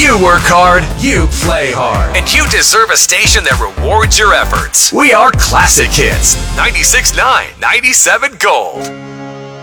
You work hard, you play hard. And you deserve a station that rewards your efforts. We are Classic Hits. 96.9, 97 Gold.